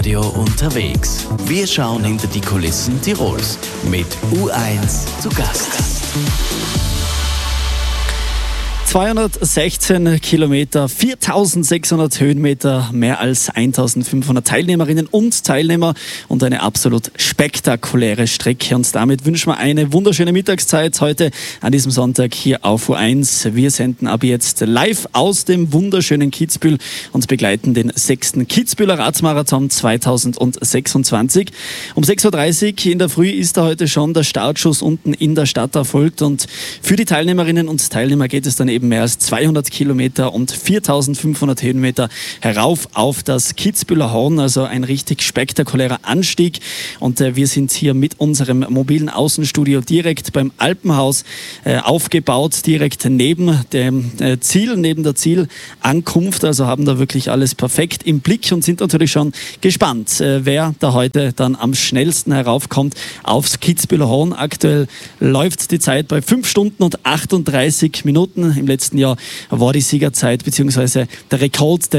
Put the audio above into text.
Radio unterwegs. Wir schauen hinter die Kulissen Tirols mit U1 zu Gast. 216 Kilometer, 4600 Höhenmeter, mehr als 1500 Teilnehmerinnen und Teilnehmer und eine absolut spektakuläre Strecke. Und damit wünschen wir eine wunderschöne Mittagszeit heute an diesem Sonntag hier auf U1. Wir senden ab jetzt live aus dem wunderschönen Kitzbühel und begleiten den 6. Kitzbüheler Radmarathon 2026. Um 6.30 Uhr in der Früh ist da heute schon der Startschuss unten in der Stadt erfolgt und für die Teilnehmerinnen und Teilnehmer geht es dann eben mehr als 200 Kilometer und 4500 Höhenmeter herauf auf das Kitzbüheler Horn, also ein richtig spektakulärer Anstieg. Und wir sind hier mit unserem mobilen Außenstudio direkt beim Alpenhaus aufgebaut, direkt neben dem Ziel, neben der Zielankunft. Also haben da wirklich alles perfekt im Blick und sind natürlich schon gespannt, wer da heute dann am schnellsten heraufkommt aufs Kitzbüheler Horn. Aktuell läuft die Zeit bei 5 Stunden und 38 Minuten. Im letzten Jahr war die Siegerzeit bzw. der Rekord der